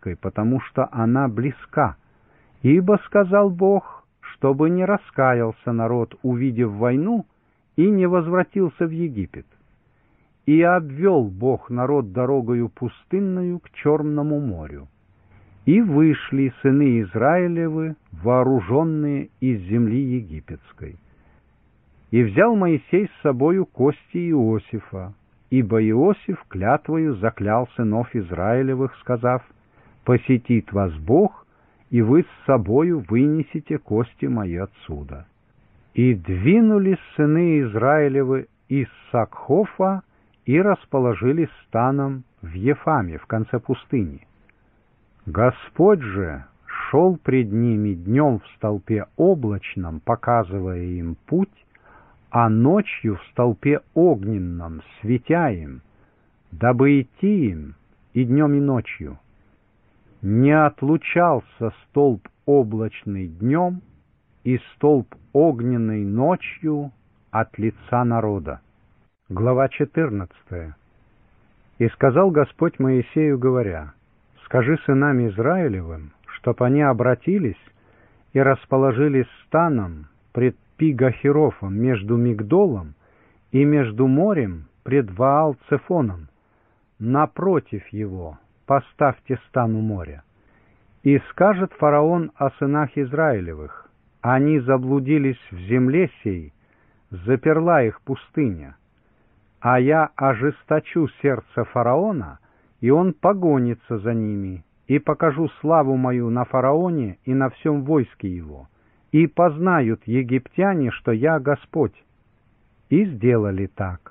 египетской, потому что она близка. Ибо, сказал Бог, чтобы не раскаялся народ, увидев войну, и не возвратился в Египет. И обвел Бог народ дорогою пустынною к Черному морю. И вышли сыны Израилевы, вооруженные из земли египетской. И взял Моисей с собою кости Иосифа, ибо Иосиф клятвою заклял сынов Израилевых, сказав: «Посетит вас Бог, и вы с собою вынесете кости мои отсюда». И двинулись сыны Израилевы из Сакхофа и расположились станом в Ефаме, в конце пустыни. Господь же шел пред ними днем в столпе облачном, показывая им путь, а ночью в столпе огненном, светя им, дабы идти им и днем, и ночью. Не отлучался столб облачный днем и столб огненный ночью от лица народа. Глава 14. И сказал Господь Моисею, говоря: «Скажи сынам Израилевым, чтоб они обратились и расположились станом пред Пигахерофом между Мигдолом и между морем пред Ваал-Цефоном. Напротив его поставьте стан у моря. И скажет фараон о сынах Израилевых: они заблудились в земле сей, заперла их пустыня. А я ожесточу сердце фараона, и он погонится за ними, и покажу славу мою на фараоне и на всем войске его, и познают египтяне, что я Господь». И сделали так.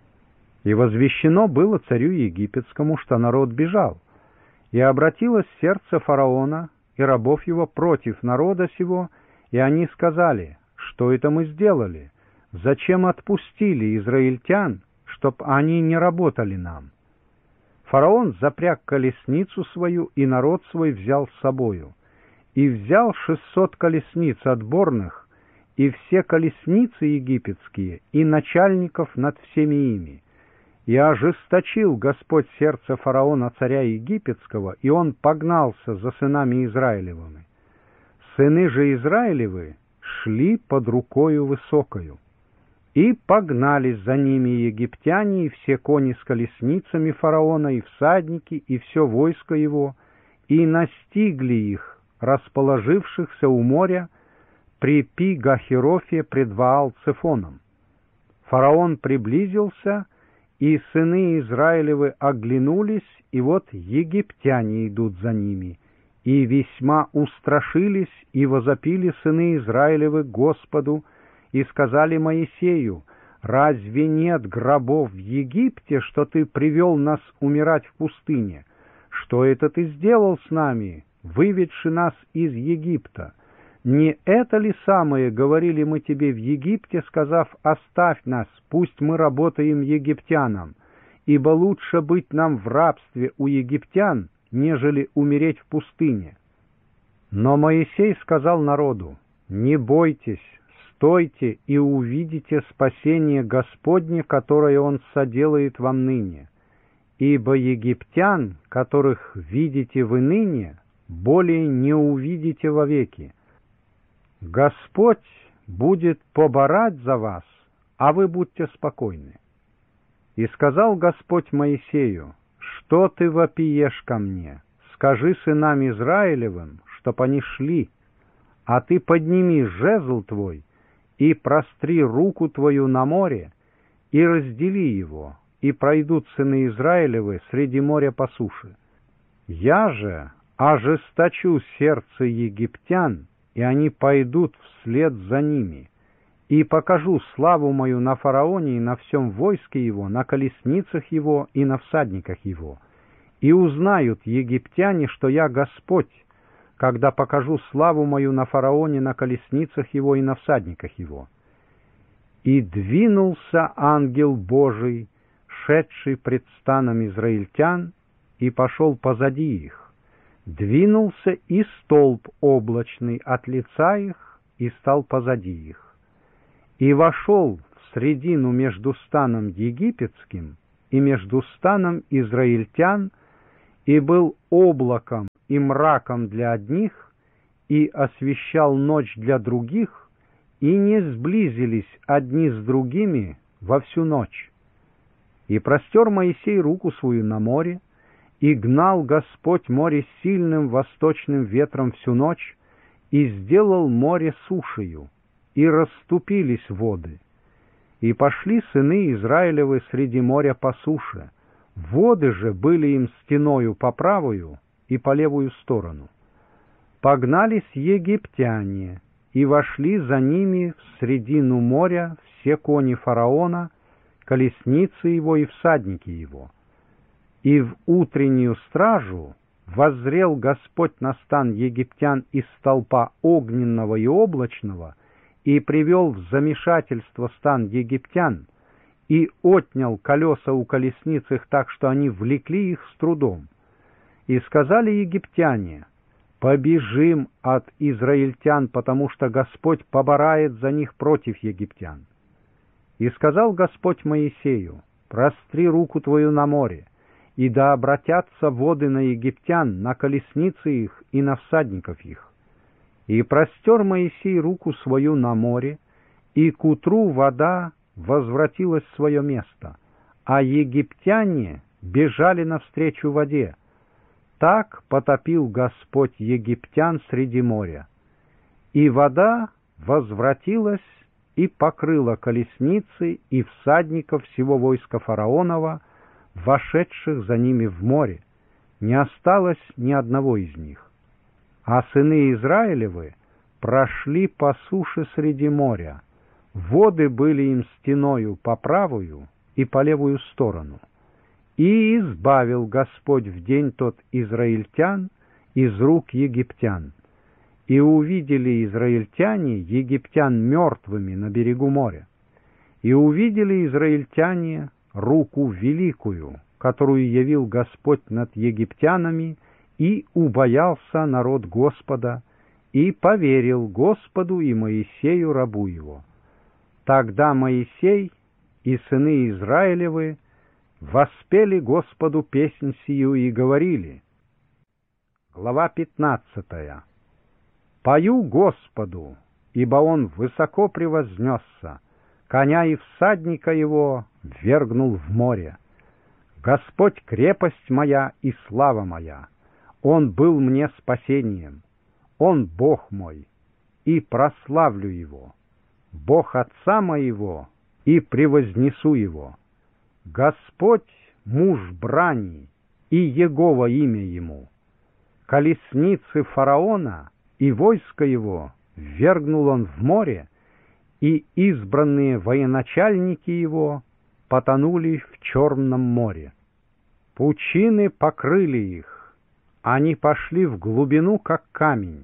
И возвещено было царю египетскому, что народ бежал, и обратилось сердце фараона и рабов его против народа сего, и они сказали: «Что это мы сделали? Зачем отпустили израильтян, чтоб они не работали нам?» Фараон запряг колесницу свою, и народ свой взял с собою. И взял 600 колесниц отборных, и все колесницы египетские, и начальников над всеми ими. И ожесточил Господь сердце фараона царя египетского, и он погнался за сынами Израилевыми. Сыны же Израилевы шли под рукою высокою. И погнались за ними египтяне, и все кони с колесницами фараона, и всадники, и все войско его, и настигли их, расположившихся у моря, при Пи-Гахерофе пред Ваал-Цефоном. Фараон приблизился, и сыны Израилевы оглянулись, и вот египтяне идут за ними, и весьма устрашились, и возопили сыны Израилевы Господу, и сказали Моисею: «Разве нет гробов в Египте, что ты привел нас умирать в пустыне? Что это ты сделал с нами, выведши нас из Египта? Не это ли самое говорили мы тебе в Египте, сказав: оставь нас, пусть мы работаем египтянам, ибо лучше быть нам в рабстве у египтян, нежели умереть в пустыне?» Но Моисей сказал народу: «Не бойтесь, стойте и увидите спасение Господне, которое Он соделает вам ныне. Ибо египтян, которых видите вы ныне, более не увидите вовеки. Господь будет поборать за вас, а вы будьте спокойны». И сказал Господь Моисею: «Что ты вопиешь ко мне? Скажи сынам Израилевым, чтоб они шли, а ты подними жезл твой и простри руку твою на море, и раздели его, и пройдут сыны Израилевы среди моря по суше. Я же ожесточу сердце египтян, и они пойдут вслед за ними, и покажу славу мою на фараоне и на всем войске его, на колесницах его и на всадниках его. И узнают египтяне, что я Господь, когда покажу славу мою на фараоне, на колесницах его и на всадниках его». И двинулся ангел Божий, шедший пред станом израильтян, и пошел позади их. Двинулся и столб облачный от лица их, и стал позади их. И вошел в средину между станом египетским и между станом израильтян, и был облаком и мраком для одних и освещал ночь для других, и не сблизились одни с другими во всю ночь. И простер Моисей руку свою на море, и гнал Господь море сильным восточным ветром всю ночь, и сделал море сушею, и расступились воды. И пошли сыны Израилевы среди моря по суше, воды же были им стеною по правую и по левую сторону. Погнались египтяне, и вошли за ними в средину моря все кони фараона, колесницы его и всадники его. И в утреннюю стражу воззрел Господь на стан египтян из столпа огненного и облачного, и привел в замешательство стан египтян, и отнял колеса у колесниц их так, что они влекли их с трудом. И сказали египтяне: «Побежим от израильтян, потому что Господь поборает за них против египтян». И сказал Господь Моисею: «Простри руку твою на море, и да обратятся воды на египтян, на колесницы их и на всадников их». И простер Моисей руку свою на море, и к утру вода возвратилась в свое место, а египтяне бежали навстречу воде. Так потопил Господь египтян среди моря. И вода возвратилась и покрыла колесницы и всадников всего войска фараонова, вошедших за ними в море. Не осталось ни одного из них. А сыны Израилевы прошли по суше среди моря. Воды были им стеною по правую и по левую сторону. И избавил Господь в день тот израильтян из рук египтян. И увидели израильтяне египтян мертвыми на берегу моря. И увидели израильтяне руку великую, которую явил Господь над египтянами, и убоялся народ Господа, и поверил Господу и Моисею рабу его. Тогда Моисей и сыны Израилевы воспели Господу песнь сию и говорили. Глава 15. «Пою Господу, ибо Он высоко превознесся, коня и всадника его ввергнул в море. Господь крепость моя и слава моя, Он был мне спасением, Он Бог мой, и прославлю Его, Бог Отца моего, и превознесу Его. Господь муж брани, и Егова имя Ему. Колесницы фараона и войско его ввергнул Он в море, и избранные военачальники его потонули в Черном море. Пучины покрыли их, они пошли в глубину, как камень.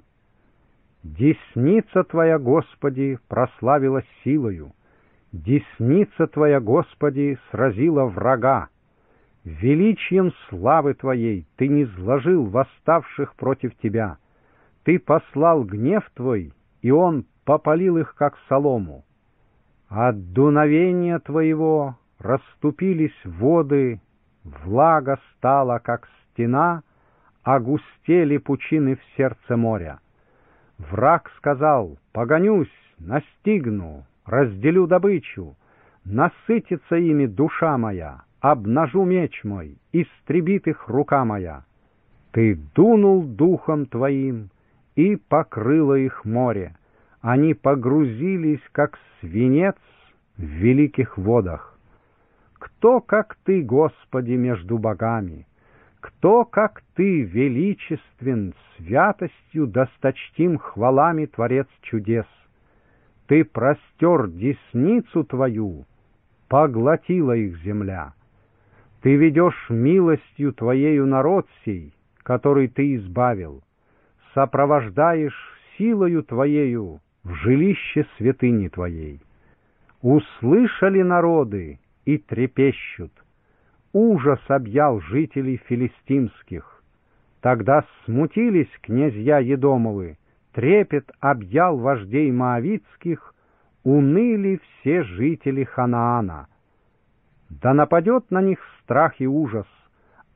Десница Твоя, Господи, прославилась силою, десница Твоя, Господи, сразила врага. Величием славы Твоей Ты низложил восставших против Тебя. Ты послал гнев Твой, и он попалил их, как солому. От дуновения Твоего расступились воды, влага стала, как стена, огустели пучины в сердце моря. Враг сказал: погонюсь, настигну, разделю добычу, насытится ими душа моя, обнажу меч мой, истребит их рука моя. Ты дунул духом Твоим, и покрыло их море, они погрузились, как свинец в великих водах. Кто, как Ты, Господи, между богами? Кто, как Ты, величествен, святостью досточтим хвалами Творец чудес? Ты простер десницу Твою, поглотила их земля. Ты ведешь милостью Твоею народ сей, который Ты избавил, сопровождаешь силою Твоею в жилище святыни Твоей. Услышали народы и трепещут. Ужас объял жителей филистимских. Тогда смутились князья Едомовы, трепет объял вождей моавитских, уныли все жители Ханаана. Да нападет на них страх и ужас,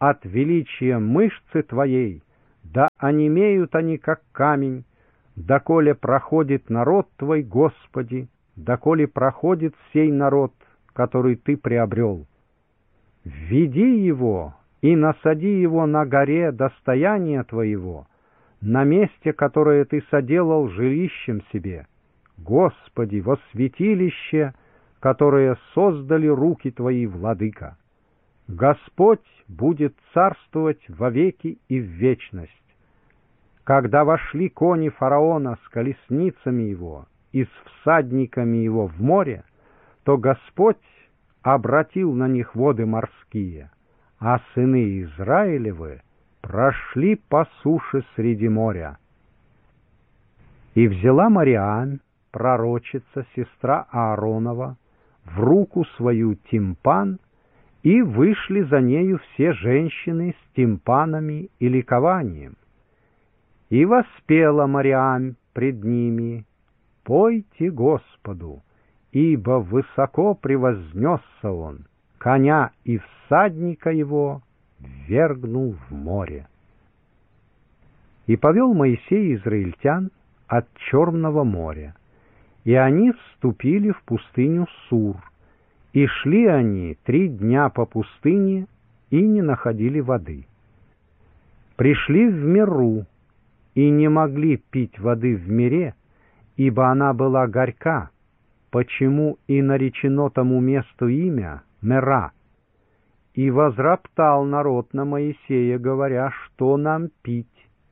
от величия мышцы твоей, да онемеют они, как камень, доколе проходит народ твой, Господи, доколе проходит сей народ, который ты приобрел. Введи его и насади его на горе достояния твоего, на месте, которое ты соделал жилищем себе, Господи, во святилище, которое создали руки твои, владыка. Господь будет царствовать вовеки и в вечность. Когда вошли кони фараона с колесницами его и с всадниками его в море, то Господь обратил на них воды морские, а сыны Израилевы прошли по суше среди моря. И взяла Мариам, пророчица, сестра Ааронова, в руку свою тимпан, и вышли за нею все женщины с тимпанами и ликованием. И воспела Мариам пред ними: «Пойте Господу, ибо высоко превознесся он, коня и всадника его ввергнул в море». И повел Моисей израильтян от Черного моря, и они вступили в пустыню Сур, и шли они 3 дня по пустыне и не находили воды. Пришли в Меру, и не могли пить воды в Мере, ибо она была горька, почему и наречено тому месту имя Мера. И возроптал народ на Моисея, говоря: «Что нам пить?»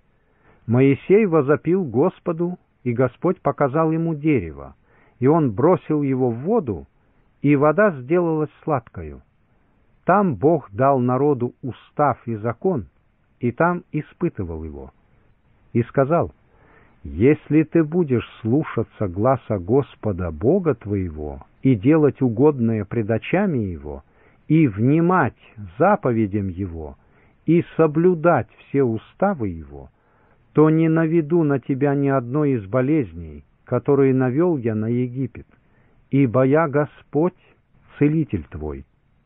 Моисей возопил Господу, и Господь показал ему дерево, и он бросил его в воду, и вода сделалась сладкою. Там Бог дал народу устав и закон, и там испытывал его. И сказал: «Если ты будешь слушаться гласа Господа Бога твоего и делать угодное пред очами Его, и внимать заповедям Его, и соблюдать все уставы Его, то не наведу на тебя ни одной из болезней, которые навел я на Египет, ибо я Господь, целитель твой».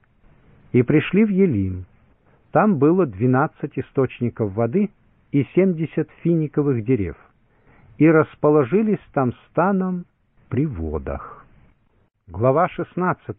И пришли в Елим. Там было 12 источников воды и 70 финиковых дерев, и расположились там станом при водах. Глава 16.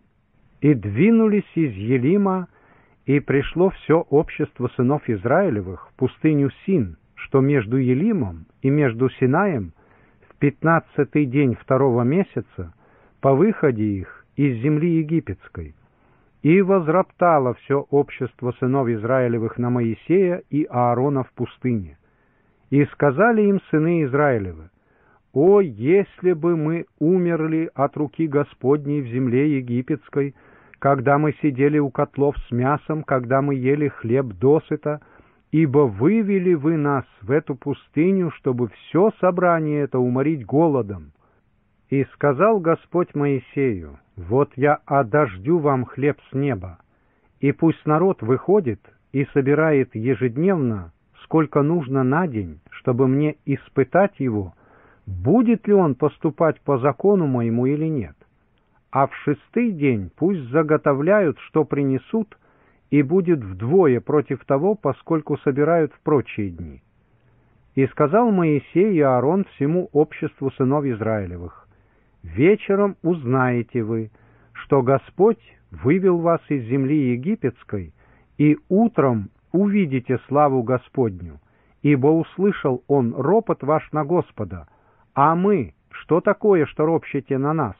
И двинулись из Елима, и пришло все общество сынов Израилевых в пустыню Син, что между Елимом и между Синаем, в 15-й день 2-го месяца, по выходе их из земли египетской. И возроптало все общество сынов Израилевых на Моисея и Аарона в пустыне. И сказали им сыны Израилевы: «О, если бы мы умерли от руки Господней в земле египетской, когда мы сидели у котлов с мясом, когда мы ели хлеб досыта, ибо вывели вы нас в эту пустыню, чтобы все собрание это уморить голодом». И сказал Господь Моисею: «Вот я одождю вам хлеб с неба, и пусть народ выходит и собирает ежедневно, сколько нужно на день, чтобы мне испытать его, будет ли он поступать по закону моему или нет. А в 6-й день пусть заготовляют, что принесут, и будет вдвое против того, поскольку собирают в прочие дни». И сказал Моисей и Аарон всему обществу сынов Израилевых: «Вечером узнаете вы, что Господь вывел вас из земли египетской, и утром увидите славу Господню, ибо услышал Он ропот ваш на Господа, а мы, что такое, что ропщете на нас?»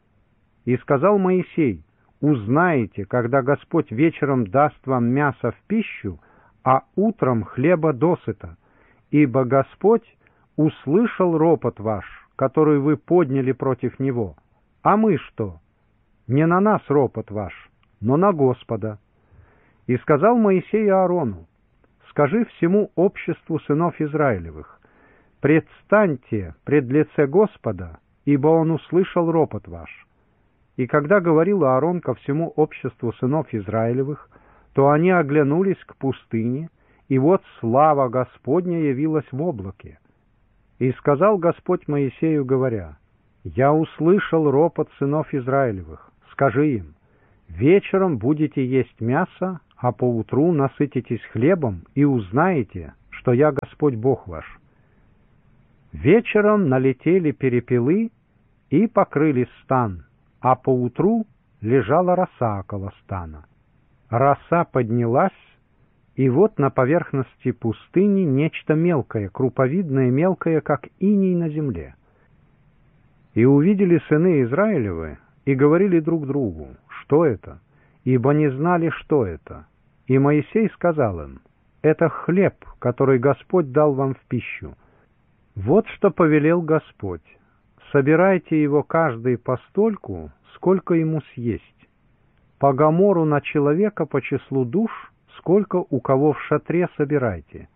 И сказал Моисей: «Узнаете, когда Господь вечером даст вам мясо в пищу, а утром хлеба досыта, ибо Господь услышал ропот ваш, который вы подняли против Него. А мы что? Не на нас ропот ваш, но на Господа». И сказал Моисей Аарону: «Скажи всему обществу сынов Израилевых: предстаньте пред лице Господа, ибо Он услышал ропот ваш». И когда говорил Аарон ко всему обществу сынов Израилевых, то они оглянулись к пустыне, и вот слава Господня явилась в облаке. И сказал Господь Моисею, говоря: «Я услышал ропот сынов Израилевых. Скажи им: вечером будете есть мясо, а поутру насытитесь хлебом и узнаете, что я Господь Бог ваш». Вечером налетели перепелы и покрыли стан, а поутру лежала роса около стана. Роса поднялась, и вот на поверхности пустыни нечто мелкое, круповидное, мелкое, как иней на земле. И увидели сыны Израилевы, и говорили друг другу: «Что это?» Ибо не знали, что это. И Моисей сказал им: «Это хлеб, который Господь дал вам в пищу. Вот что повелел Господь: собирайте его каждый постольку, сколько ему съесть. По гомору на человека по числу душ, сколько у кого в шатре собирайте».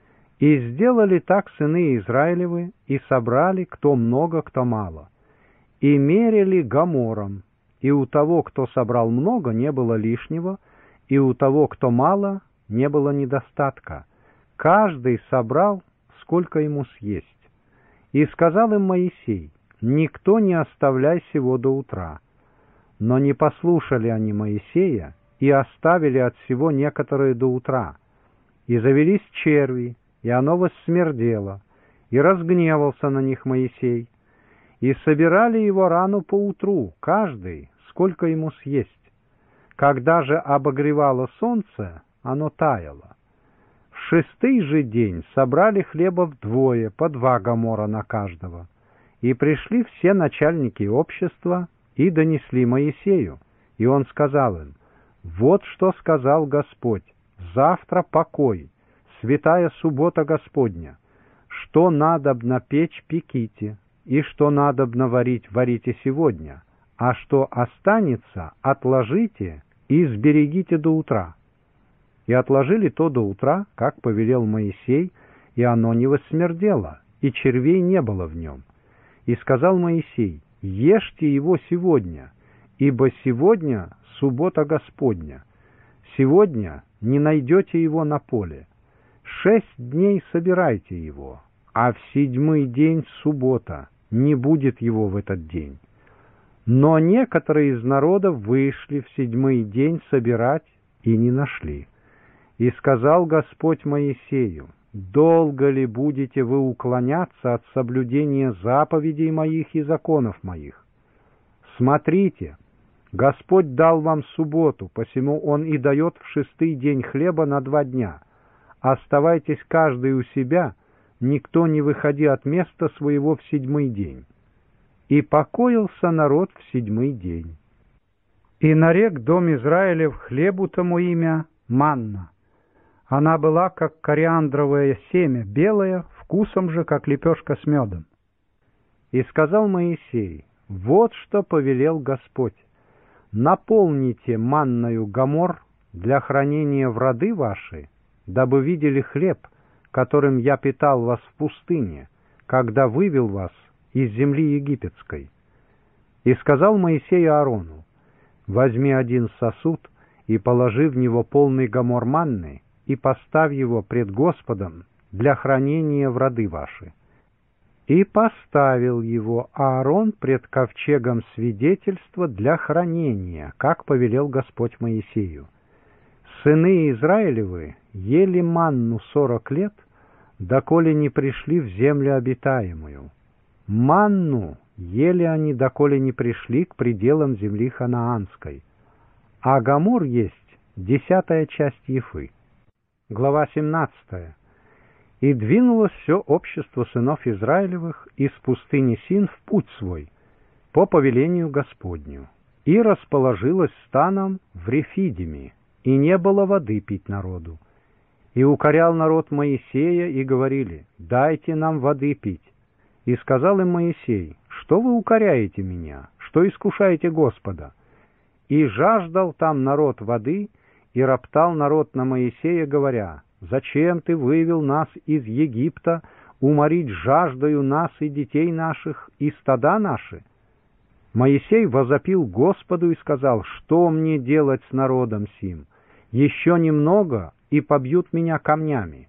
И сделали так сыны Израилевы, и собрали, кто много, кто мало. И мерили гомором, и у того, кто собрал много, не было лишнего, и у того, кто мало, не было недостатка. Каждый собрал, сколько ему съесть. И сказал им Моисей: «Никто не оставляй сего до утра». Но не послушали они Моисея, и оставили от всего некоторые до утра. И завелись черви, и оно воссмердело, и разгневался на них Моисей. И собирали его рану поутру, каждый, сколько ему съесть. Когда же обогревало солнце, оно таяло. В шестый же день собрали хлеба вдвое, по 2 гомора на каждого. И пришли все начальники общества и донесли Моисею. И он сказал им: «Вот что сказал Господь: завтра покой, святая суббота Господня. Что надобно печь, пеките, и что надобно варить, варите сегодня, а что останется, отложите и сберегите до утра». И отложили то до утра, как повелел Моисей, и оно не воссмердело, и червей не было в нем. И сказал Моисей: «Ешьте его сегодня, ибо сегодня суббота Господня. Сегодня не найдете его на поле. 6 дней собирайте его, а в 7-й день суббота, не будет его в этот день». Но некоторые из народа вышли в 7-й день собирать и не нашли. И сказал Господь Моисею: «Долго ли будете вы уклоняться от соблюдения заповедей моих и законов моих? Смотрите, Господь дал вам субботу, посему Он и дает в 6-й день хлеба на 2 дня. Оставайтесь каждый у себя, никто не выходи от места своего в 7-й день». И покоился народ в 7-й день. И нарек дом Израилев хлебу тому имя манна. Она была, как кориандровое семя, белая, вкусом же, как лепешка с медом. И сказал Моисей: «Вот что повелел Господь: наполните манною гомор для хранения в роды ваши, дабы видели хлеб, которым я питал вас в пустыне, когда вывел вас из земли египетской». И сказал Моисей Аарону: «Возьми 1 сосуд и положи в него полный гомор манны, и поставь его пред Господом для хранения в роды ваши». И поставил его Аарон пред ковчегом свидетельства для хранения, как повелел Господь Моисею. Сыны Израилевы ели манну 40 лет, доколе не пришли в землю обитаемую. Манну ели они, доколе не пришли к пределам земли ханаанской. А гомор есть 10-я часть ефы. Глава 17. «И двинулось все общество сынов Израилевых из пустыни Син в путь свой, по повелению Господню, и расположилось станом в Рефидиме, и не было воды пить народу. И укорял народ Моисея, и говорили: «Дайте нам воды пить». И сказал им Моисей: «Что вы укоряете меня? Что искушаете Господа?» И жаждал там народ воды, и роптал народ на Моисея, говоря: «Зачем ты вывел нас из Египта, уморить жаждою нас и детей наших, и стада наши?» Моисей возопил Господу и сказал: «Что мне делать с народом сим? Еще немного, и побьют меня камнями».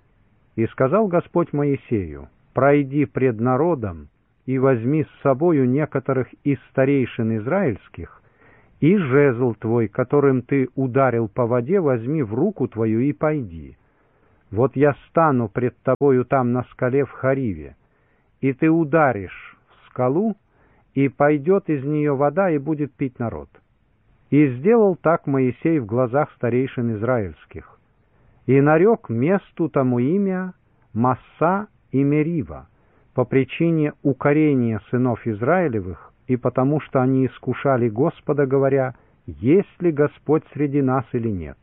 И сказал Господь Моисею: «Пройди пред народом, и возьми с собою некоторых из старейшин израильских, И жезл твой, которым ты ударил по воде, возьми в руку твою и пойди. Вот я стану пред тобою там на скале в Хариве, и ты ударишь в скалу, и пойдет из нее вода, и будет пить народ». И сделал так Моисей в глазах старейшин израильских. И нарек месту тому имя Масса и Мерива, по причине укорения сынов Израилевых, и потому что они искушали Господа, говоря: «Есть ли Господь среди нас или нет?»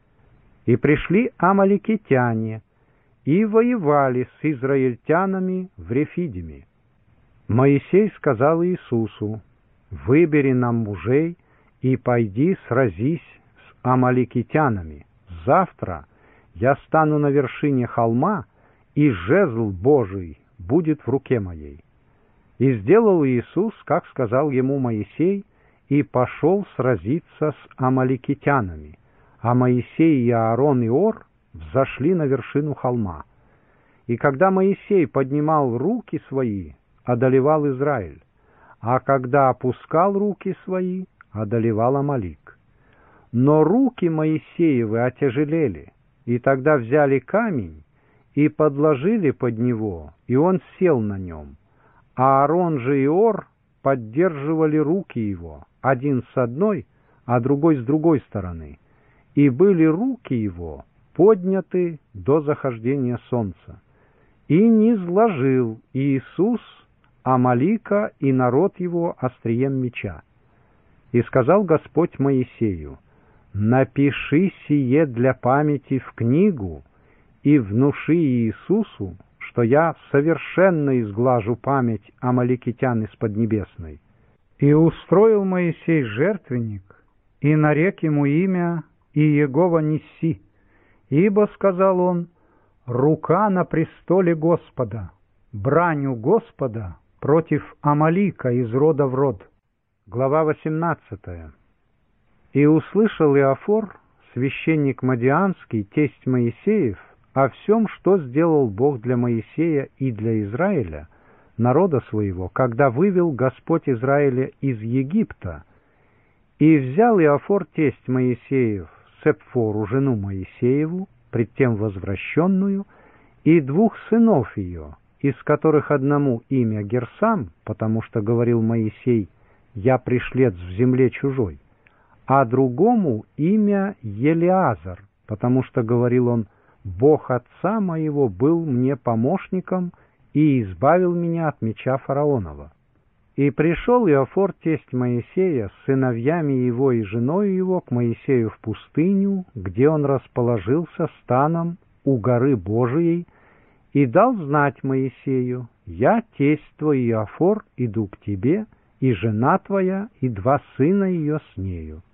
И пришли амаликитяне, и воевали с израильтянами в Рефидиме. Моисей сказал Иисусу: «Выбери нам мужей, и пойди сразись с амаликитянами. Завтра я стану на вершине холма, и жезл Божий будет в руке моей». И сделал Иисус, как сказал ему Моисей, и пошел сразиться с амаликитянами. А Моисей и Аарон и Ор взошли на вершину холма. И когда Моисей поднимал руки свои, одолевал Израиль, а когда опускал руки свои, одолевал Амалик. Но руки Моисеевы отяжелели, и тогда взяли камень и подложили под него, и он сел на нем. А Аарон же и Ор поддерживали руки его, один с одной, а другой с другой стороны, и были руки его подняты до захождения солнца. И низложил Иисус Амалика и народ его острием меча. И сказал Господь Моисею: «Напиши сие для памяти в книгу, и внуши Иисусу, что я совершенно изглажу память амаликитян из Поднебесной». И устроил Моисей жертвенник, и нарек ему имя Иегова Нисси, ибо, сказал он, рука на престоле Господа, бранью Господа против Амалика из рода в род. Глава 18. И услышал Иофор, священник Мадиамский, тесть Моисеев, о всем, что сделал Бог для Моисея и для Израиля, народа своего, когда вывел Господь Израиля из Египта. И взял Иофор, тесть Моисеев, Сепфору, жену Моисееву, пред тем возвращенную, и двух сынов ее, из которых одному имя Герсам, потому что говорил Моисей: «Я пришлец в земле чужой», а другому имя Елиазар, потому что говорил он: «Бог отца моего был мне помощником и избавил меня от меча фараонова». И пришел Иофор, тесть Моисея, с сыновьями его и женою его к Моисею в пустыню, где он расположился станом у горы Божией, и дал знать Моисею: «Я, тесть твой Иофор, иду к тебе, и жена твоя, и два сына ее с нею».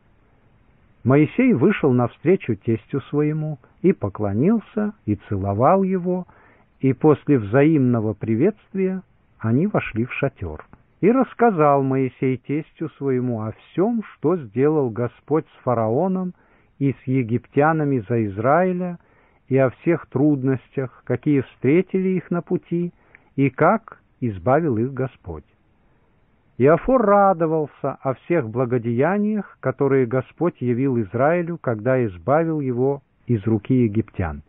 Моисей вышел навстречу тестю своему, и поклонился, и целовал его, и после взаимного приветствия они вошли в шатер. И рассказал Моисей тестю своему о всем, что сделал Господь с фараоном и с египтянами за Израиля, и о всех трудностях, какие встретили их на пути, и как избавил их Господь. Иофор радовался о всех благодеяниях, которые Господь явил Израилю, когда избавил его из руки египтян.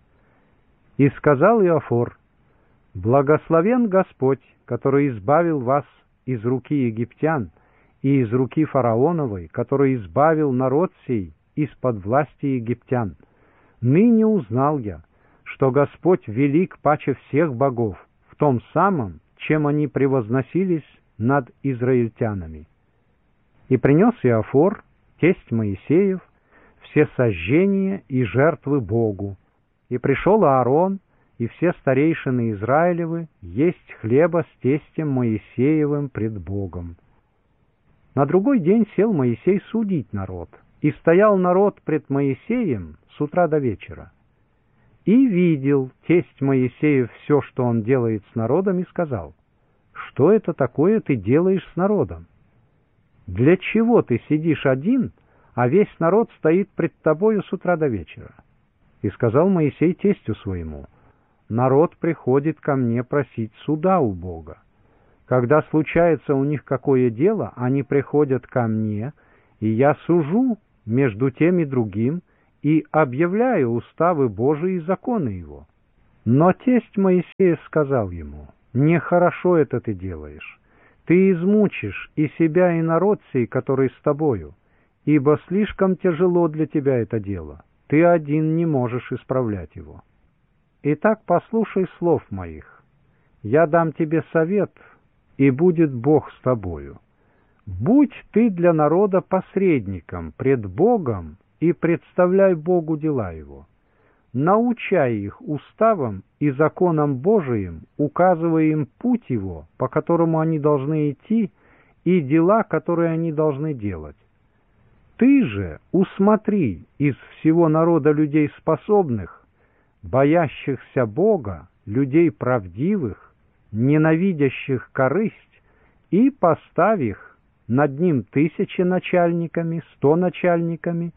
И сказал Иофор: «Благословен Господь, который избавил вас из руки египтян и из руки фараоновой, который избавил народ сей из-под власти египтян. Ныне узнал я, что Господь велик паче всех богов, в том самом, чем они превозносились над израильтянами». И принес Иофор, тесть Моисеев, все сожжения и жертвы Богу. И пришел Аарон и все старейшины Израилевы есть хлеба с тестем Моисеевым пред Богом. На другой день сел Моисей судить народ, и стоял народ пред Моисеем с утра до вечера. И видел тесть Моисеев все, что он делает с народом, и сказал: «Что это такое ты делаешь с народом? Для чего ты сидишь один, а весь народ стоит пред тобою с утра до вечера?» И сказал Моисей тестю своему: «Народ приходит ко мне просить суда у Бога. Когда случается у них какое дело, они приходят ко мне, и я сужу между тем и другим, и объявляю уставы Божии и законы его». Но тесть Моисея сказал ему: «Нехорошо это ты делаешь. Ты измучишь и себя, и народ сей, который с тобою, ибо слишком тяжело для тебя это дело. Ты один не можешь исправлять его. Итак, послушай слов моих. Я дам тебе совет, и будет Бог с тобою. Будь ты для народа посредником пред Богом и представляй Богу дела его. Научай их уставам и законам Божиим, указывая им путь его, по которому они должны идти, и дела, которые они должны делать. Ты же усмотри из всего народа людей способных, боящихся Бога, людей правдивых, ненавидящих корысть, и поставь их над ним 1000 начальниками, 100 начальниками,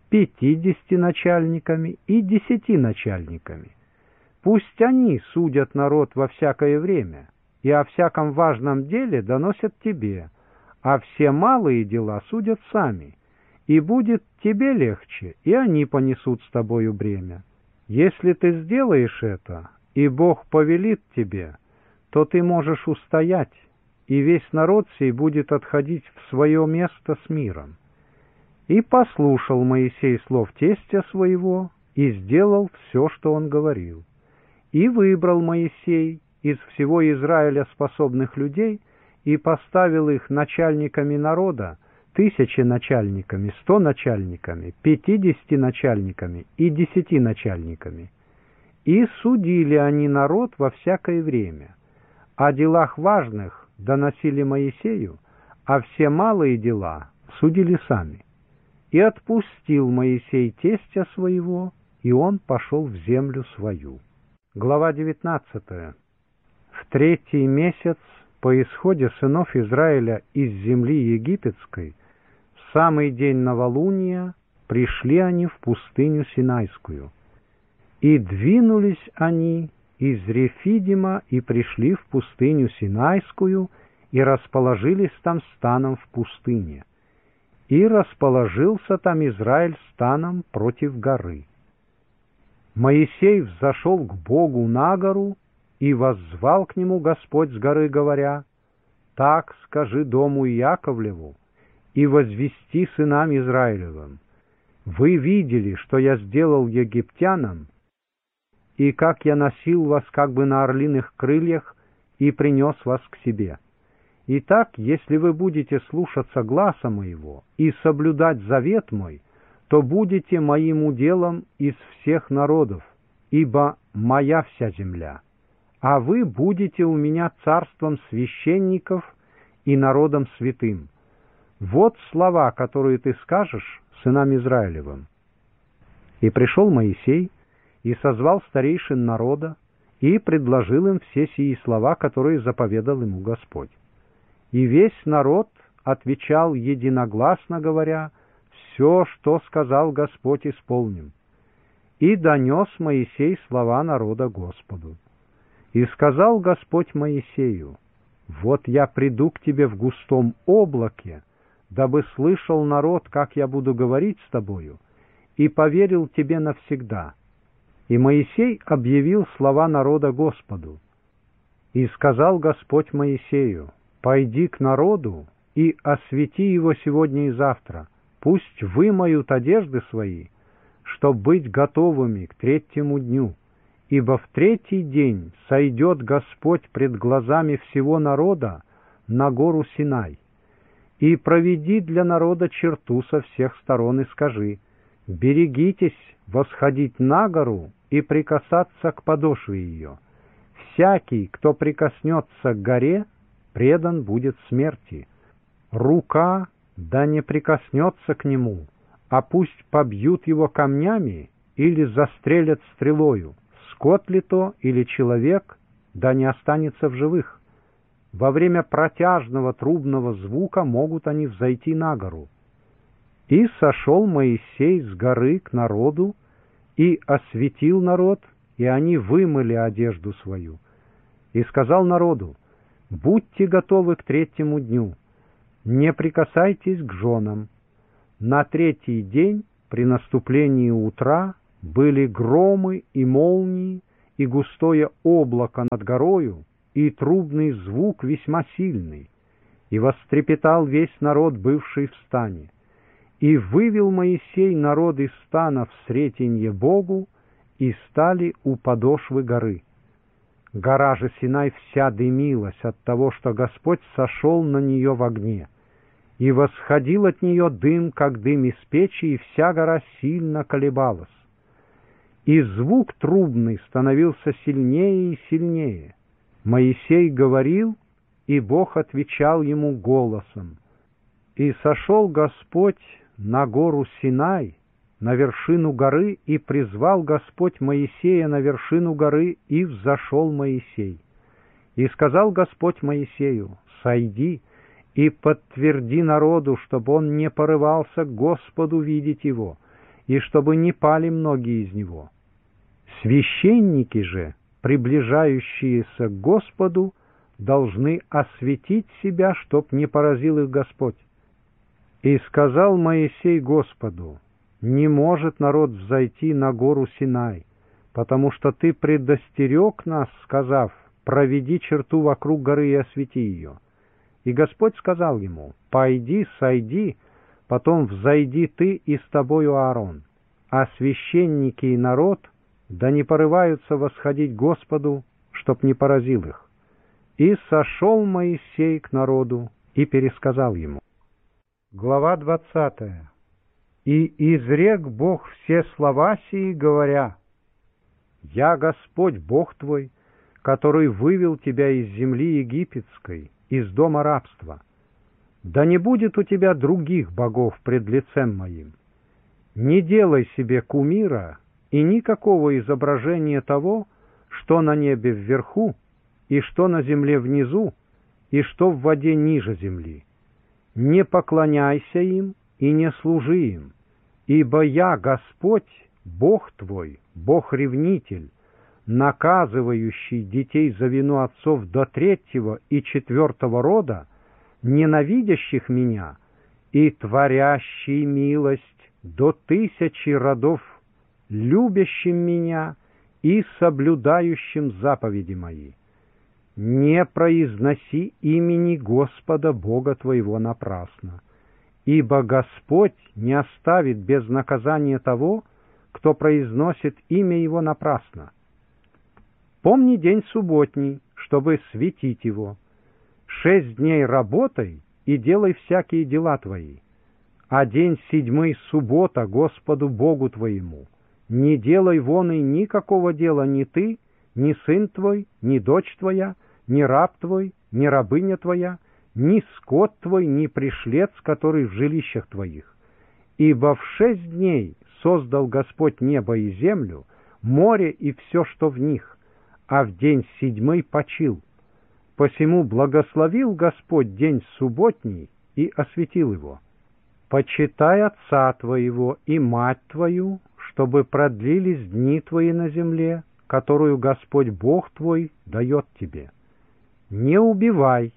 50 начальниками и 10 начальниками. Пусть они судят народ во всякое время, и о всяком важном деле доносят тебе, а все малые дела судят сами, и будет тебе легче, и они понесут с тобою бремя. Если ты сделаешь это, и Бог повелит тебе, то ты можешь устоять, и весь народ сей будет отходить в свое место с миром». И послушал Моисей слов тестя своего, и сделал все, что он говорил. И выбрал Моисей из всего Израиля способных людей, и поставил их начальниками народа, 1000 начальниками, 100 начальниками, 50 начальниками и 10 начальниками. И судили они народ во всякое время. О делах важных доносили Моисею, а все малые дела судили сами. И отпустил Моисей тестя своего, и он пошел в землю свою. Глава 19. В 3-й месяц по исходе сынов Израиля из земли египетской, в самый день новолуния, пришли они в пустыню Синайскую. И двинулись они из Рефидима и пришли в пустыню Синайскую, и расположились там станом в пустыне. И расположился там Израиль станом против горы. Моисей взошел к Богу на гору, и воззвал к нему Господь с горы, говоря: «Так скажи дому Иаковлеву, и возвести сынам Израилевым: вы видели, что я сделал египтянам, и как я носил вас как бы на орлиных крыльях и принес вас к себе. Итак, если вы будете слушаться гласа моего и соблюдать завет мой, то будете моим уделом из всех народов, ибо моя вся земля, а вы будете у меня царством священников и народом святым. Вот слова, которые ты скажешь сынам Израилевым». И пришел Моисей и созвал старейшин народа и предложил им все сии слова, которые заповедал ему Господь. И весь народ отвечал единогласно, говоря: «Все, что сказал Господь, исполним». И донес Моисей слова народа Господу. И сказал Господь Моисею: «Вот я приду к тебе в густом облаке, дабы слышал народ, как я буду говорить с тобою, и поверил тебе навсегда». И Моисей объявил слова народа Господу. И сказал Господь Моисею: «Пойди к народу и освети его сегодня и завтра, пусть вымоют одежды свои, чтоб быть готовыми к 3-му дню, ибо в 3-й день сойдет Господь пред глазами всего народа на гору Синай. И проведи для народа черту со всех сторон и скажи: берегитесь восходить на гору и прикасаться к подошве ее. Всякий, кто прикоснется к горе, предан будет смерти. Рука да не прикоснется к нему, а пусть побьют его камнями или застрелят стрелою. Скот ли то или человек, да не останется в живых. Во время протяжного трубного звука могут они взойти на гору». И сошел Моисей с горы к народу, и осветил народ, и они вымыли одежду свою. И сказал народу: «Будьте готовы к 3-му дню, не прикасайтесь к женам, На третий день при наступлении утра были громы и молнии, и густое облако над горою, и трубный звук весьма сильный, и вострепетал весь народ, бывший в стане. И вывел Моисей народ из стана в сретенье Богу, и стали у подошвы горы. Гора же Синай вся дымилась от того, что Господь сошел на нее в огне, и восходил от нее дым, как дым из печи, и вся гора сильно колебалась. И звук трубный становился сильнее и сильнее. Моисей говорил, и Бог отвечал ему голосом. И сошел Господь на гору Синай, на вершину горы, и призвал Господь Моисея на вершину горы, и взошел Моисей. И сказал Господь Моисею: «Сойди и подтверди народу, чтобы он не порывался к Господу видеть его, и чтобы не пали многие из него. Священники же, приближающиеся к Господу, должны осветить себя, чтоб не поразил их Господь». И сказал Моисей Господу: «Не может народ взойти на гору Синай, потому что ты предостерег нас, сказав: проведи черту вокруг горы и освети ее». И Господь сказал ему: «Пойди, сойди, потом взойди ты и с тобою Аарон, а священники и народ да не порываются восходить Господу, чтоб не поразил их». И сошел Моисей к народу и пересказал ему. Глава 20. «И изрек Бог все слова сии, говоря: Я Господь Бог твой, который вывел тебя из земли египетской, из дома рабства. Да не будет у тебя других богов пред лицем моим. Не делай себе кумира и никакого изображения того, что на небе вверху, и что на земле внизу, и что в воде ниже земли. Не поклоняйся им и не служи им, ибо я Господь, Бог твой, Бог-ревнитель, наказывающий детей за вину отцов до 3-го и 4-го рода, ненавидящих меня, и творящий милость до 1000 родов, любящим меня и соблюдающим заповеди мои. Не произноси имени Господа Бога твоего напрасно, ибо Господь не оставит без наказания того, кто произносит имя Его напрасно. Помни день субботний, чтобы светить его. 6 дней работай и делай всякие дела твои. А день 7 суббота Господу Богу твоему. Не делай вон и никакого дела ни ты, ни сын твой, ни дочь твоя, ни раб твой, ни рабыня твоя, ни скот твой, ни пришлец, который в жилищах твоих. Ибо в 6 дней создал Господь небо и землю, море и все, что в них, а в день 7 почил. Посему благословил Господь день субботний и осветил его. Почитай отца твоего и мать твою, чтобы продлились дни твои на земле, которую Господь Бог твой дает тебе. Не убивай,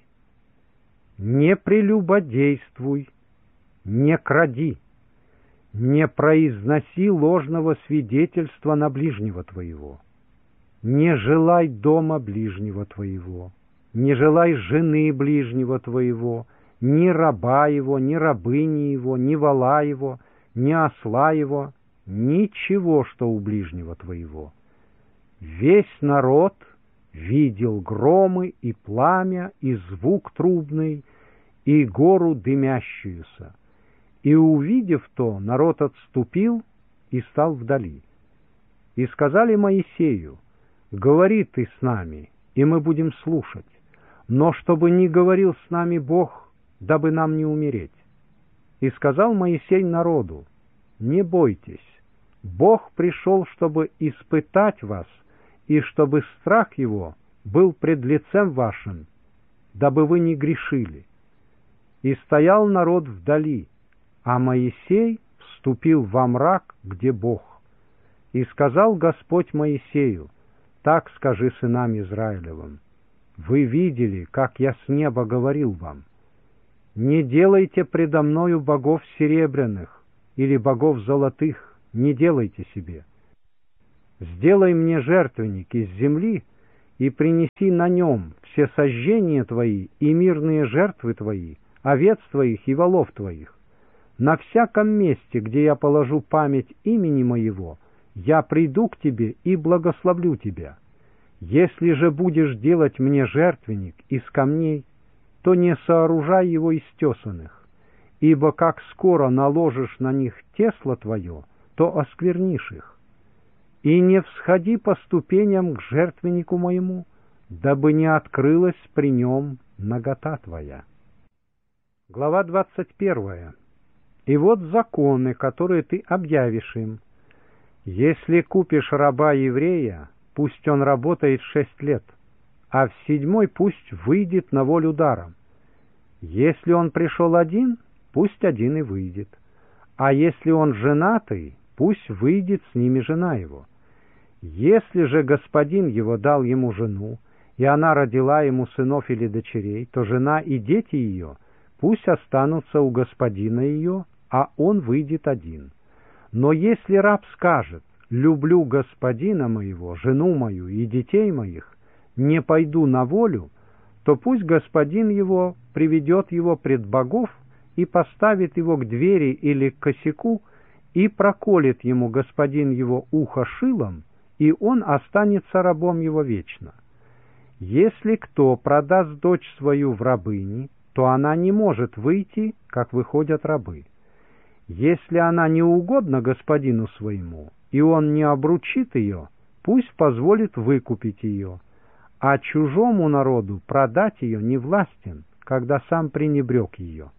не прелюбодействуй, не кради, не произноси ложного свидетельства на ближнего твоего. Не желай дома ближнего твоего, не желай жены ближнего твоего, ни раба его, ни рабыни его, ни вола его, ни осла его, ничего, что у ближнего твоего. Весь народ видел громы и пламя, и звук трубный, и гору дымящуюся. И, увидев то, народ отступил и стал вдали. И сказали Моисею: «Говори ты с нами, и мы будем слушать, но чтобы не говорил с нами Бог, дабы нам не умереть». И сказал Моисей народу: «Не бойтесь, Бог пришел, чтобы испытать вас, и чтобы страх Его был пред лицем вашим, дабы вы не грешили». И стоял народ вдали, а Моисей вступил во мрак, где Бог. И сказал Господь Моисею: «Так скажи сынам Израилевым: вы видели, как я с неба говорил вам. Не делайте предо мною богов серебряных или богов золотых, не делайте себе. Сделай мне жертвенник из земли и принеси на нем все сожжения твои и мирные жертвы твои, овец твоих и волов твоих. На всяком месте, где я положу память имени моего, я приду к тебе и благословлю тебя. Если же будешь делать мне жертвенник из камней, то не сооружай его из тесаных, ибо как скоро наложишь на них тесло твое, то осквернишь их. И не всходи по ступеням к жертвеннику моему, дабы не открылась при нем нагота твоя. Глава 21. И вот законы, которые ты объявишь им. Если купишь раба еврея, пусть он работает 6 лет, а в 7 пусть выйдет на волю даром. Если он пришел один, пусть один и выйдет. А если он женатый, пусть выйдет с ними жена его. Если же господин его дал ему жену, и она родила ему сынов или дочерей, то жена и дети ее пусть останутся у господина ее, а он выйдет один. Но если раб скажет: «Люблю господина моего, жену мою и детей моих, не пойду на волю», то пусть господин его приведет его пред богов и поставит его к двери или к косяку, и проколет ему господин его ухо шилом, и он останется рабом его вечно. Если кто продаст дочь свою в рабыни, то она не может выйти, как выходят рабы. Если она не угодна господину своему, и он не обручит ее, пусть позволит выкупить ее, а чужому народу продать ее не властен, когда сам пренебрег ее.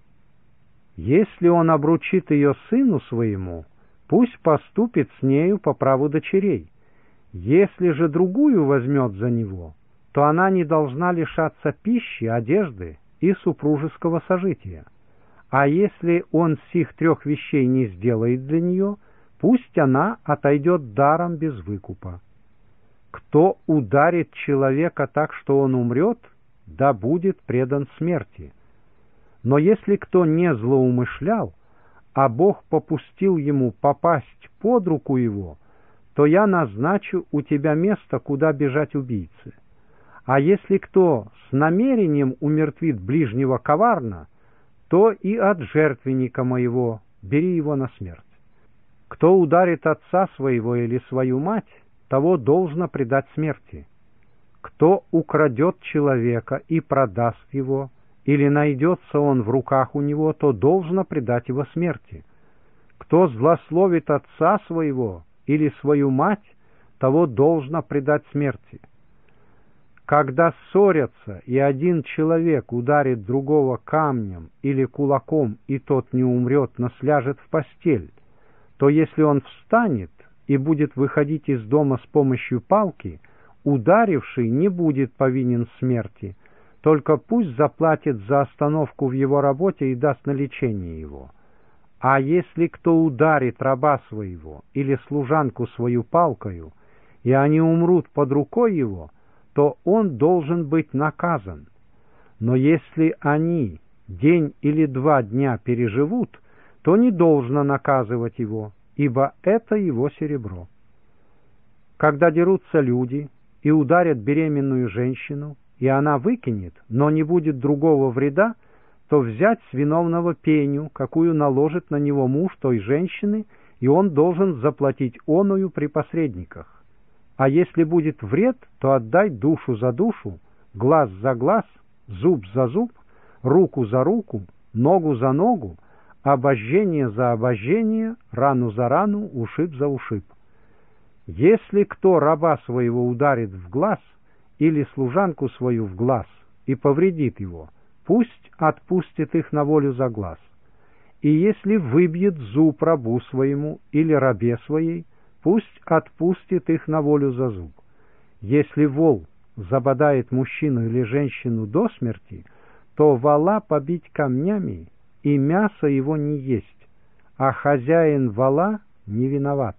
Если он обручит ее сыну своему, пусть поступит с нею по праву дочерей. Если же другую возьмет за него, то она не должна лишаться пищи, одежды и супружеского сожития. А если он сих 3 вещей не сделает для нее, пусть она отойдет даром без выкупа. Кто ударит человека так, что он умрет, да будет предан смерти. Но если кто не злоумышлял, а Бог попустил ему попасть под руку его, то я назначу у тебя место, куда бежать убийце. А если кто с намерением умертвит ближнего коварно, то и от жертвенника моего бери его на смерть. Кто ударит отца своего или свою мать, того должно предать смерти. Кто украдет человека и продаст его, или найдется он в руках у него, то должно предать его смерти. Кто злословит отца своего или свою мать, того должно предать смерти. Когда ссорятся, и один человек ударит другого камнем или кулаком, и тот не умрет, но сляжет в постель, то если он встанет и будет выходить из дома с помощью палки, ударивший не будет повинен смерти, только пусть заплатит за остановку в его работе и даст на лечение его. А если кто ударит раба своего или служанку свою палкою, и они умрут под рукой его, то он должен быть наказан. Но если они 1 или 2 дня переживут, то не должно наказывать его, ибо это его серебро. Когда дерутся люди и ударят беременную женщину, и она выкинет, но не будет другого вреда, то взять с виновного пеню, какую наложит на него муж той женщины, и он должен заплатить оную при посредниках. А если будет вред, то отдай душу за душу, глаз за глаз, зуб за зуб, руку за руку, ногу за ногу, обожжение за обожжение, рану за рану, ушиб за ушиб. Если кто раба своего ударит в глаз или служанку свою в глаз и повредит его, пусть отпустит их на волю за глаз. И если выбьет зуб рабу своему или рабе своей, пусть отпустит их на волю за зуб. Если вол забодает мужчину или женщину до смерти, то вола побить камнями и мясо его не есть, а хозяин вола не виноват.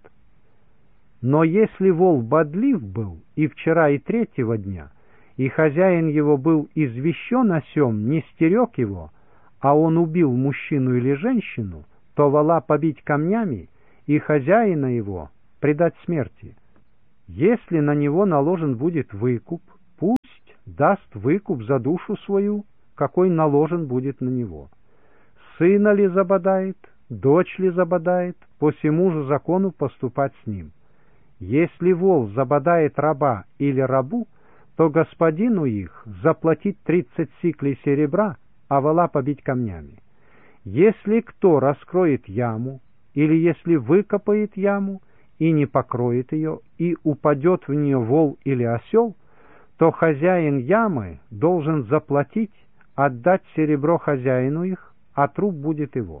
Но если вол бодлив был и вчера, и 3-го дня, и хозяин его был извещен о сем, не стерег его, а он убил мужчину или женщину, то вола побить камнями и хозяина его предать смерти. Если на него наложен будет выкуп, пусть даст выкуп за душу свою, какой наложен будет на него. Сына ли забодает, дочь ли забодает, по сему же закону поступать с ним. Если вол забодает раба или рабу, то господину их заплатить 30 сиклей серебра, а вола побить камнями. Если кто раскроет яму, или если выкопает яму и не покроет ее, и упадет в нее вол или осел, то хозяин ямы должен заплатить, отдать серебро хозяину их, а труп будет его.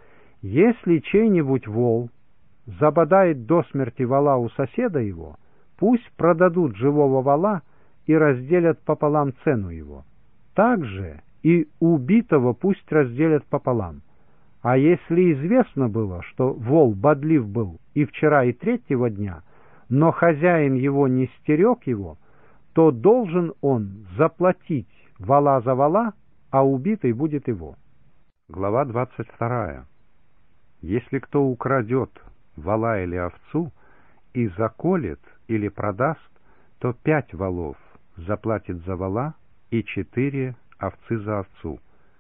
Если чей-нибудь вол забодает до смерти вола у соседа его, пусть продадут живого вола и разделят пополам цену его. Также и убитого пусть разделят пополам. А если известно было, что вол бодлив был и вчера, и третьего дня, но хозяин его не стерег его, то должен он заплатить вола за вола, а убитый будет его. Глава 22. Если кто украдет вола или овцу и заколет или продаст, то 5 волов заплатит за вола и 4 овцы за овцу.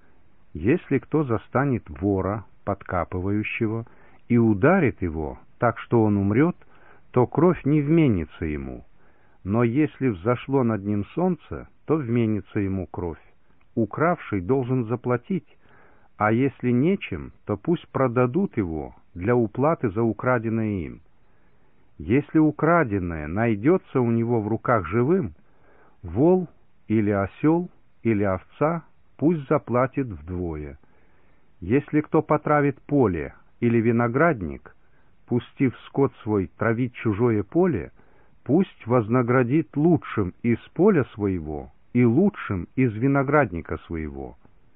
Если кто застанет вора, подкапывающего, и ударит его так, что он умрет, то кровь не вменится ему. Но если взошло над ним солнце, то вменится ему кровь. Укравший должен заплатить, а если нечем, то пусть продадут его для уплаты за украденное им. Если украденное найдется у него в руках живым, вол или осел или овца пусть заплатит вдвое. Если кто потравит поле или виноградник, пустив скот свой травить чужое поле, пусть вознаградит лучшим из поля своего и лучшим из виноградника своего.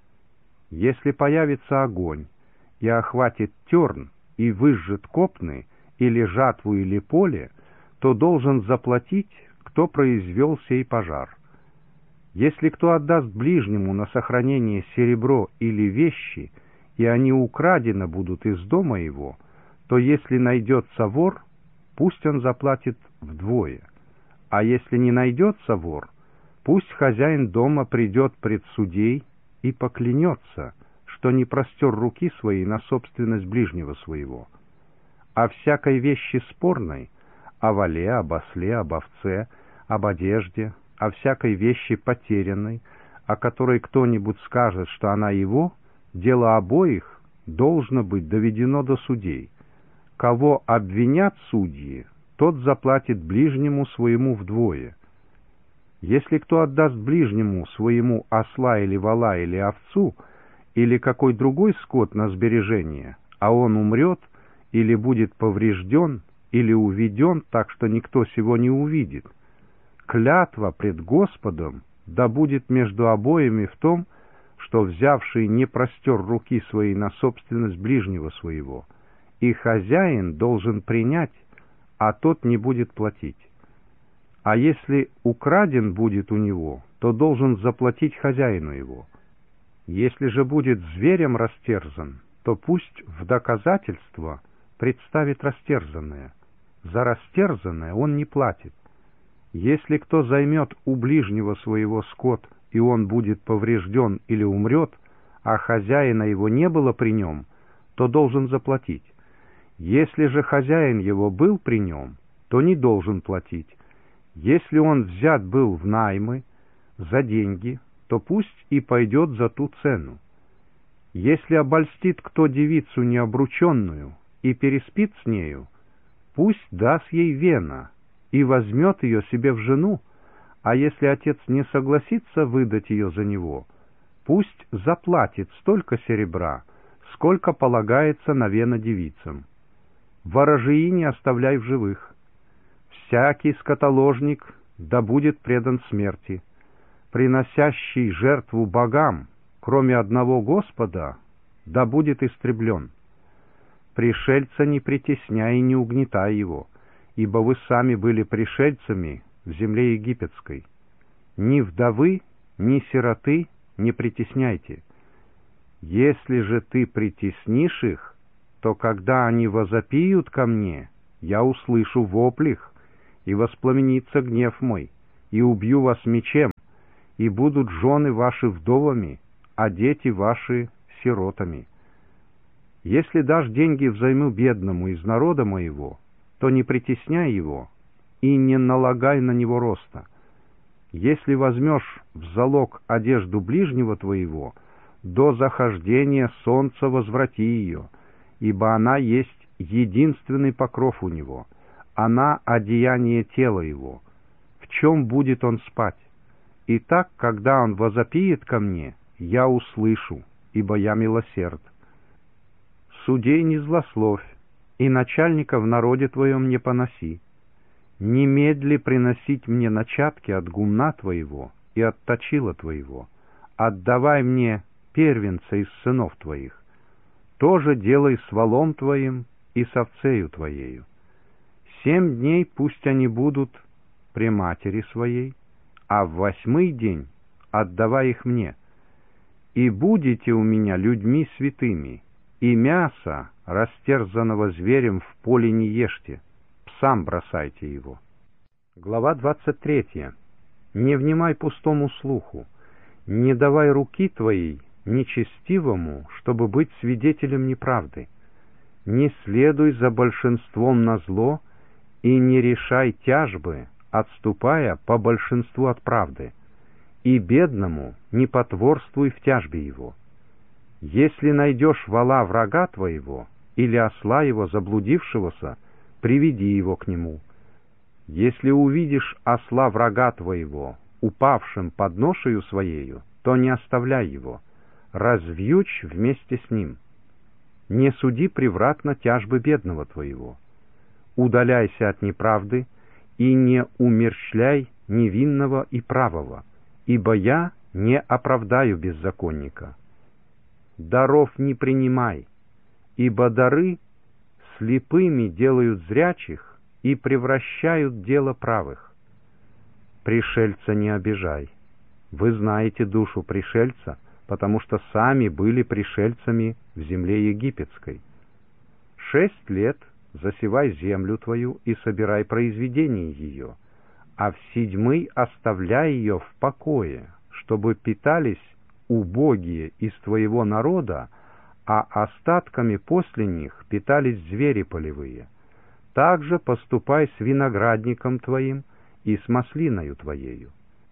Если появится огонь и охватит терн и выжжет копны или жатву или поле, то должен заплатить, кто произвел сей пожар. Если кто отдаст ближнему на сохранение серебро или вещи, и они украдены будут из дома его, то если найдется вор, пусть он заплатит вдвое. А если не найдется вор, пусть хозяин дома придет пред судей и поклянется, что не простер руки своей на собственность ближнего своего. О всякой вещи спорной, о воле, об осле, об овце, об одежде, о всякой вещи потерянной, о которой кто-нибудь скажет, что она его, дело обоих должно быть доведено до судей. Кого обвинят судьи, тот заплатит ближнему своему вдвое. Если кто отдаст ближнему своему осла или вола или овцу, или какой другой скот на сбережение, а он умрет, или будет поврежден, или уведен так, что никто сего не увидит, клятва пред Господом да будет между обоими в том, что взявший не простер руки своей на собственность ближнего своего, и хозяин должен принять, а тот не будет платить. А если украден будет у него, то должен заплатить хозяину его. Если же будет зверем растерзан, то пусть в доказательство представит растерзанное. За растерзанное он не платит. Если кто займет у ближнего своего скот, и он будет поврежден или умрет, а хозяина его не было при нем, то должен заплатить. Если же хозяин его был при нем, то не должен платить. Если он взят был в наймы за деньги, то пусть и пойдет за ту цену. Если обольстит кто девицу необрученную и переспит с нею, пусть даст ей вена и возьмет ее себе в жену, а если отец не согласится выдать ее за него, пусть заплатит столько серебра, сколько полагается на вена девицам. Ворожии не оставляй в живых. Всякий скотоложник да будет предан смерти. Приносящий жертву богам, кроме одного Господа, да будет истреблен. Пришельца не притесняй и не угнетай его, ибо вы сами были пришельцами в земле египетской. Ни вдовы, ни сироты не притесняйте. Если же ты притеснишь их, то когда они возопиют ко мне, я услышу вопль их, и воспламенится гнев мой, и убью вас мечем, и будут жены ваши вдовами, а дети ваши сиротами. Если дашь деньги взаймы бедному из народа моего, то не притесняй его и не налагай на него роста. Если возьмешь в залог одежду ближнего твоего, до захождения солнца возврати ее, ибо она есть единственный покров у него, она одеяние тела его. В чем будет он спать? И так, когда он возопиет ко мне, я услышу, ибо я милосерд. Судей не злословь, и начальника в народе твоем не поноси. Немедли приносить мне начатки от гумна твоего и от точила твоего. Отдавай мне первенца из сынов твоих. Тоже делай с волом твоим и с овцею твоею. 7 дней пусть они будут при матери своей, а в 8-й день отдавай их мне. И будете у меня людьми святыми, и мясо, растерзанного зверем, в поле не ешьте, псам бросайте его. Глава 23. Не внимай пустому слуху, не давай руки твоей нечестивому, чтобы быть свидетелем неправды. Не следуй за большинством на зло и не решай тяжбы, отступая по большинству от правды, и бедному не потворствуй в тяжбе его. Если найдешь вола врага твоего или осла его заблудившегося, приведи его к нему. Если увидишь осла врага твоего, упавшим под ношею своею, то не оставляй его, развьючь вместе с ним. Не суди превратно тяжбы бедного твоего. Удаляйся от неправды и не умерщвляй невинного и правого, ибо я не оправдаю беззаконника. Даров не принимай, ибо дары слепыми делают зрячих и превращают дело правых. Пришельца не обижай. Вы знаете душу пришельца, потому что сами были пришельцами в земле египетской. 6 лет засевай землю твою и собирай произведение ее, а в 7-й оставляй ее в покое, чтобы питались убогие из твоего народа, а остатками после них питались звери полевые. Также поступай с виноградником твоим и с маслиною твоею.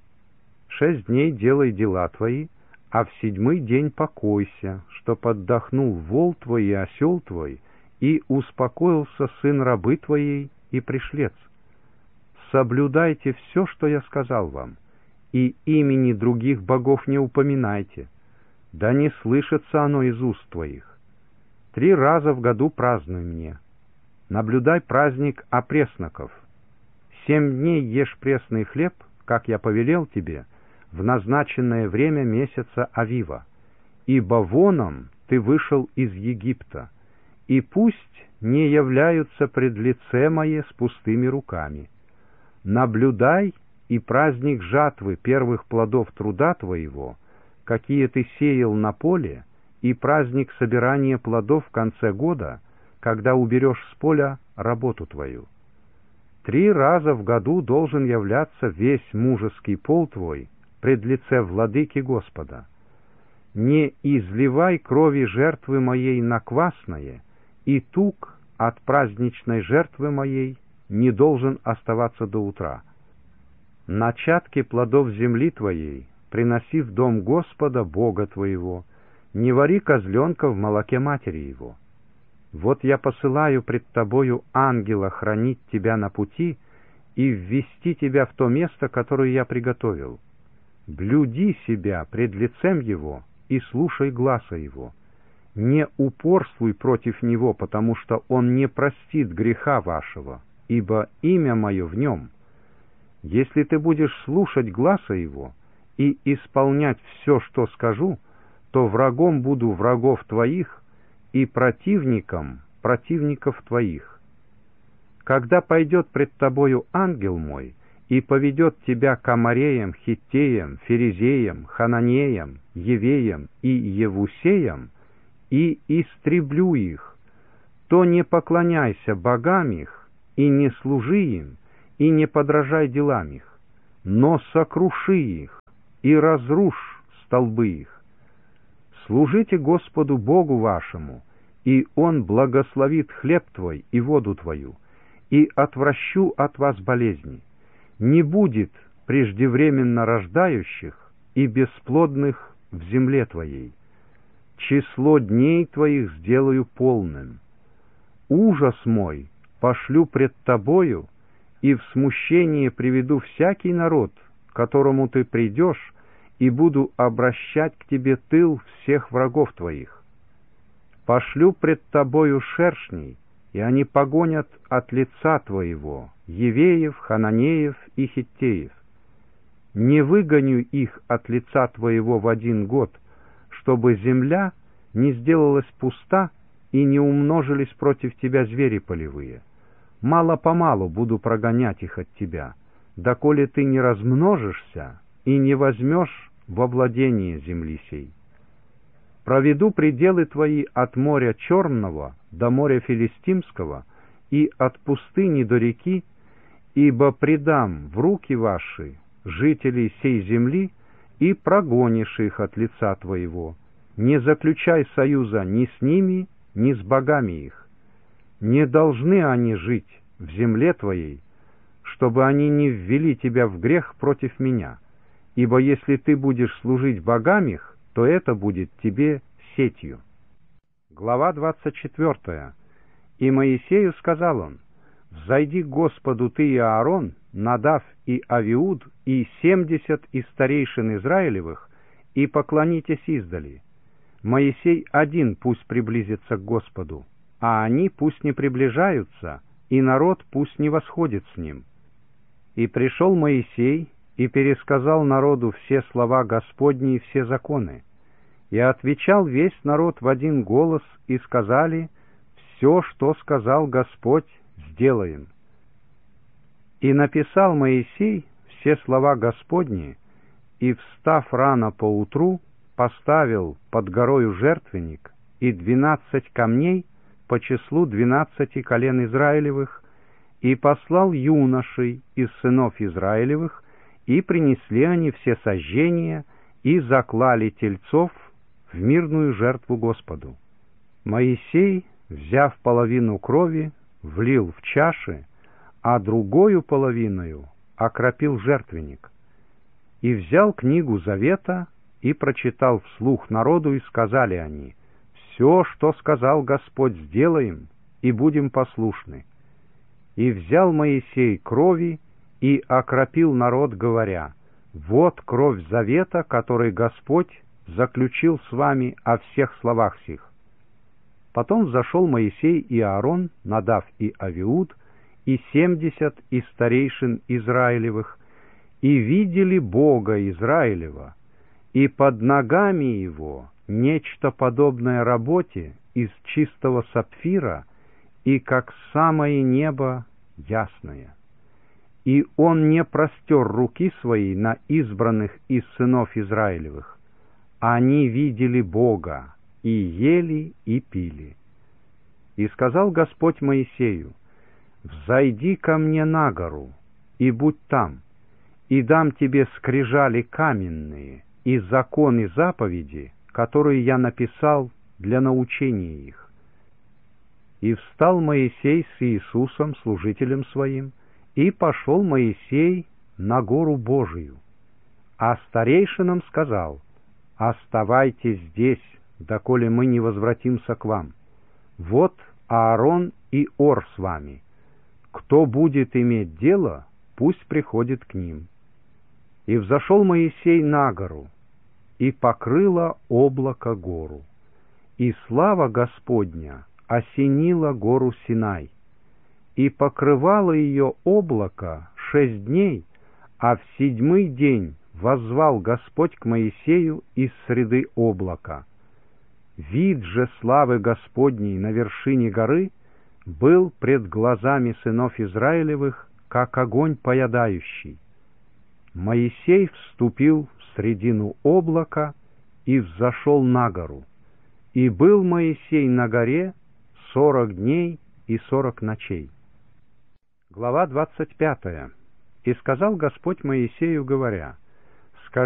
6 дней делай дела твои, а в 7-й день покойся, чтоб отдохнул вол твой и осел твой, и успокоился сын рабы твоей и пришлец. Соблюдайте все, что я сказал вам, и имени других богов не упоминайте, да не слышится оно из уст твоих. 3 раза в году празднуй мне. Наблюдай праздник опресноков. 7 дней ешь пресный хлеб, как я повелел тебе, в назначенное время месяца Авива, ибо воном ты вышел из Египта, и пусть не являются пред лице мое с пустыми руками. Наблюдай и праздник жатвы первых плодов труда твоего, какие ты сеял на поле, и праздник собирания плодов в конце года, когда уберешь с поля работу твою. 3 раза в году должен являться весь мужеский пол твой пред лице владыки Господа. Не изливай крови жертвы моей на квасное, и тук от праздничной жертвы моей не должен оставаться до утра. Начатки плодов земли твоей приноси в дом Господа Бога твоего, не вари козленка в молоке матери его. Вот я посылаю пред тобою ангела хранить тебя на пути и ввести тебя в то место, которое я приготовил. Блюди себя пред лицем его и слушай гласа его. Не упорствуй против него, потому что он не простит греха вашего, ибо имя мое в нем. Если ты будешь слушать гласа его и исполнять все, что скажу, то врагом буду врагов твоих и противником противников твоих. Когда пойдет пред тобою ангел мой и поведет тебя к Амореям, Хиттеям, Ферезеям, Хананеям, Евеям и Евусеям, и истреблю их, то не поклоняйся богам их, и не служи им, и не подражай делам их, но сокруши их, и разрушь столбы их. Служите Господу Богу вашему, и Он благословит хлеб твой и воду твою, и отвращу от вас болезни. Не будет преждевременно рождающих и бесплодных в земле твоей. Число дней твоих сделаю полным. Ужас мой пошлю пред тобою, и в смущение приведу всякий народ, к которому ты придешь, и буду обращать к тебе тыл всех врагов твоих. Пошлю пред тобою шершней, и они погонят от лица твоего Евеев, Хананеев и Хиттеев. Не выгоню их от лица твоего в 1 год, чтобы земля не сделалась пуста и не умножились против тебя звери полевые. Мало-помалу буду прогонять их от тебя, доколе ты не размножишься и не возьмешь во владение земли сей. Проведу пределы твои от моря Черного до моря Филистимского и от пустыни до реки, ибо предам в руки ваши жителей сей земли, и прогонишь их от лица твоего. Не заключай союза ни с ними, ни с богами их. Не должны они жить в земле твоей, чтобы они не ввели тебя в грех против меня, ибо если ты будешь служить богам их, то это будет тебе сетью. Глава 24. И Моисею сказал он: «Взойди к Господу ты и Аарон, Надав и Авиуд, и 70 из старейшин Израилевых, и поклонитесь издали. Моисей один пусть приблизится к Господу, а они пусть не приближаются, и народ пусть не восходит с ним». И пришел Моисей и пересказал народу все слова Господни и все законы. И отвечал весь народ в 1 голос, и сказали: «Все, что сказал Господь, сделаем». И написал Моисей все слова Господни, и, встав рано поутру, поставил под горою жертвенник и 12 камней по числу 12 колен Израилевых, и послал юношей из сынов Израилевых, и принесли они все сожжения, и заклали тельцов в мирную жертву Господу. Моисей, взяв половину крови, влил в чаши, а другою половиною окропил жертвенник. И взял книгу Завета и прочитал вслух народу, и сказали они: «Все, что сказал Господь, сделаем, и будем послушны». И взял Моисей крови и окропил народ, говоря: «Вот кровь завета, который Господь заключил с вами о всех словах сих». Потом взошел Моисей и Аарон, Надав и Авиуд, и 70 из старейшин Израилевых, и видели Бога Израилева, и под ногами его нечто подобное работе из чистого сапфира, и как самое небо ясное. И он не простер руки своей на избранных из сынов Израилевых. Они видели Бога, и ели, и пили. И сказал Господь Моисею: «Взойди ко мне на гору, и будь там, и дам тебе скрижали каменные, и закон и заповеди, которые я написал для научения их». И встал Моисей с Иисусом, служителем своим, и пошел Моисей на гору Божию. А старейшинам сказал: «Оставайтесь здесь, доколе мы не возвратимся к вам. Вот Аарон и Ор с вами. Кто будет иметь дело, пусть приходит к ним». И взошел Моисей на гору, и покрыло облако гору, и слава Господня осенила гору Синай, и покрывало ее облако 6 дней, а в 7-й день воззвал Господь к Моисею из среды облака. Вид же славы Господней на вершине горы был пред глазами сынов Израилевых, как огонь поедающий, Моисей вступил в средину облака и взошел на гору. И был Моисей на горе 40 дней и 40 ночей. Глава 25. И сказал Господь Моисею, говоря: